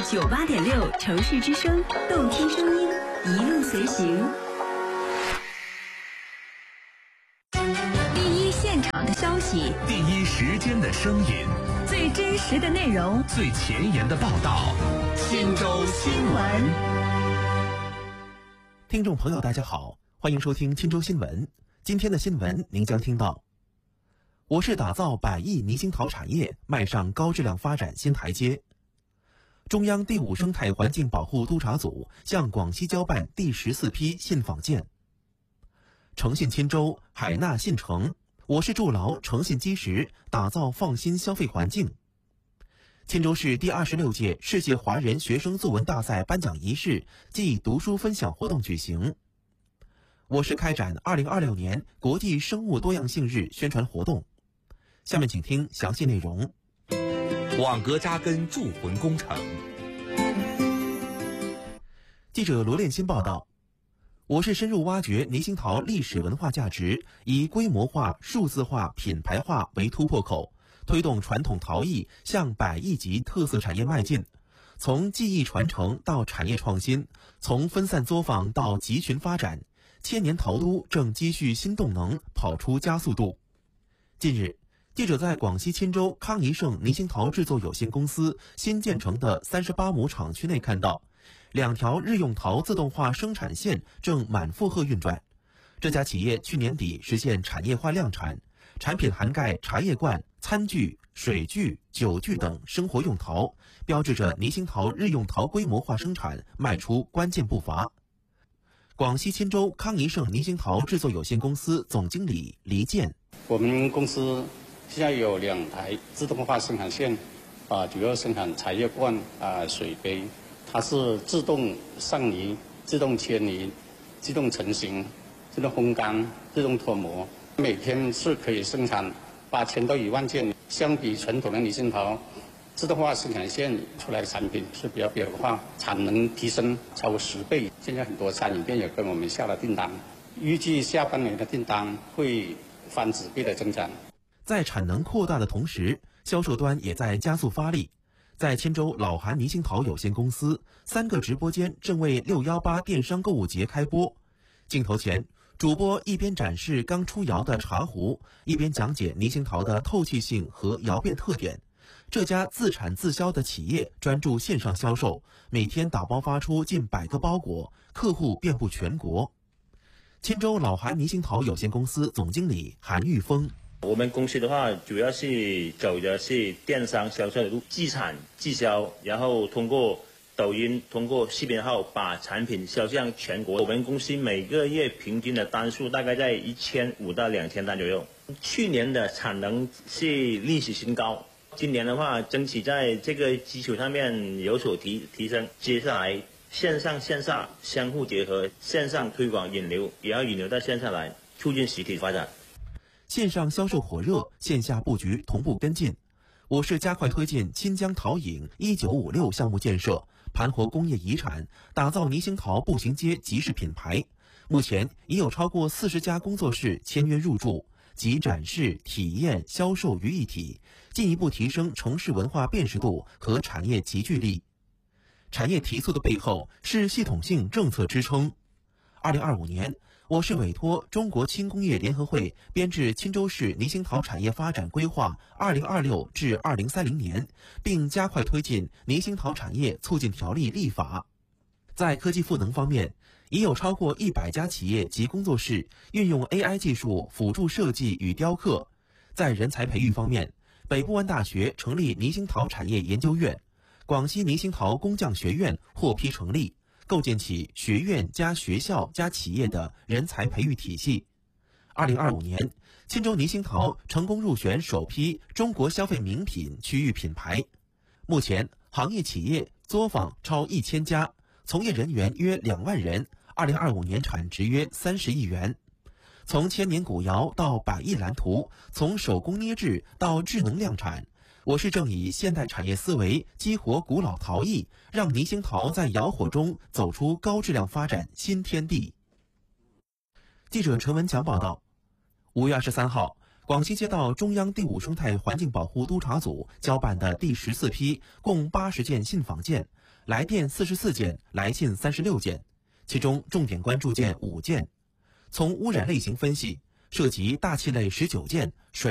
98.6城市之声，动听声音，一路随行。第一现场的消息， 第一时间的声音， 最真实的内容， 最前沿的报道。 忻州新闻。 听众朋友大家好，欢迎收听忻州新闻。今天的新闻您将听到：我市打造100亿泥兴陶产业，迈上高质量发展新台阶。中央第5生态环境保护督察组向广西交办第14批信访件。诚信忻州，海纳信诚，我市筑牢诚信基石，打造放心消费环境。忻州市第26届世界华人学生作文大赛颁奖仪式暨读书分享活动举行。我市开展2026年国际生物多样性日宣传活动。下面请听详细内容。 网格扎根铸魂工程。 记者罗炼新报道，我市深入挖掘泥兴陶历史文化价值，以规模化、数字化、品牌化为突破口，推动传统陶艺向100亿级特色产业迈进。从技艺传承到产业创新，从分散作坊到集群发展，千年陶都正积蓄新动能，跑出加速度。近日，记者在广西忻州康宜盛泥兴陶制作有限公司新建成的38亩厂区内看到，2条日用陶自动化生产线正满负荷运转。这家企业去年底实现产业化量产，产品涵盖茶叶罐、餐具、水具、酒具等生活用陶，标志着泥兴陶日用陶规模化生产迈出关键步伐。广西忻州康宜盛泥兴陶制作有限公司总经理黎健： 我们公司现在有2台自动化生产线，主要生产茶叶罐、水杯，它是自动上泥、自动切泥、自动成型、自动烘干、自动脱模，每天是可以生产8000到1万件。相比传统的泥兴陶，自动化生产线出来的产品是比较标准化，产能提升超过10倍。现在很多餐饮店也跟我们下了订单，预计下半年的订单会翻10倍的增长。 在产能扩大的同时，销售端也在加速发力。在忻州老韩泥兴陶有限公司，3个直播间正为618电商购物节开播。镜头前，主播一边展示刚出窑的茶壶，一边讲解泥兴陶的透气性和窑变特点。这家自产自销的企业专注线上销售，每天打包发出近100个包裹，客户遍布全国。忻州老韩泥兴陶有限公司总经理韩玉峰： 我们公司的话，主要是走的是电商销售的路，自产自销，然后通过抖音、通过视频号把产品销向全国。我们公司每个月平均的单数大概在1500到2000单左右。去年的产能是历史新高，今年的话，争取在这个基础上面有所提升。接下来线上线下相互结合，线上推广引流，也要引流到线下来，促进实体发展。 线上销售火热，线下布局同步跟进。我市加快推进新疆陶影1956项目建设，盘活工业遗产，打造泥兴陶步行街集市品牌。目前已有超过40家工作室签约入驻，集展示、体验、销售于一体，进一步提升城市文化辨识度和产业集聚力。产业提速的背后是系统性政策支撑。2025年，我市委托中国轻工业联合会编制忻州市泥兴陶产业发展规划2026至2030年，并加快推进泥兴陶产业促进条例立法。在科技赋能方面，已有超过100家企业及工作室运用 AI 技术辅助设计与雕刻。在人才培育方面，北部湾大学成立泥兴陶产业研究院，广西泥兴陶工匠学院获批成立，构建起学院加学校加企业的人才培育体系。2025年，忻州泥兴陶成功入选首批中国消费名品区域品牌。目前，行业企业作坊超1000家，从业人员约2万人，2025年产值约30亿元。从千年古窑到100亿蓝图，从手工捏制到智能量产，我市正以现代产业思维激活古老陶艺，让泥兴陶在窑火中走出高质量发展新天地。记者陈文强报道。5月23号， 广西接到中央第5生态环境保护督察组交办的第14批共80件信访件，来电44件，来信36件，其中重点关注件5件。从污染类型分析，涉及大气类19件，水